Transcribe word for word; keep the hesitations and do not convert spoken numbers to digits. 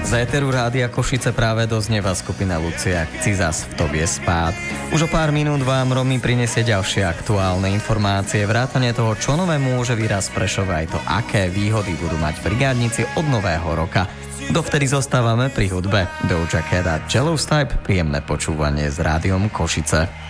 Z éteru Rádia Košice práve doznieva skupina Lucia Cizas v Tobie spát. Už o pár minút vám Romy prinesie ďalšie aktuálne informácie, vrátane toho, čo nové môže výraz Prešova, aj to, aké výhody budú mať brigádnici od nového roka. Dovtedy zostávame pri hudbe. Doja Cat a Yellowstype, príjemné počúvanie s Rádiom Košice.